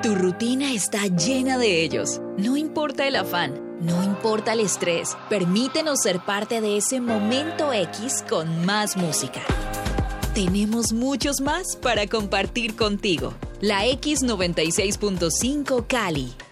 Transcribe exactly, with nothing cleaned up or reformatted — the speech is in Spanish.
Tu rutina está llena de ellos. No importa el afán, no importa el estrés, permítenos ser parte de ese momento X con más música. Tenemos muchos más para compartir contigo. La X noventa y seis punto cinco Cali,